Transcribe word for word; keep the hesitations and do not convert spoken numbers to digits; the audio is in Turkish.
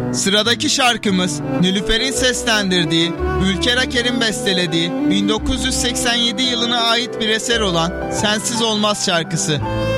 Sıradaki şarkımız Nilüfer'in seslendirdiği, Ülker Aker'in bestelediği bin dokuz yüz seksen yedi yılına ait bir eser olan Sensiz Olmaz şarkısı.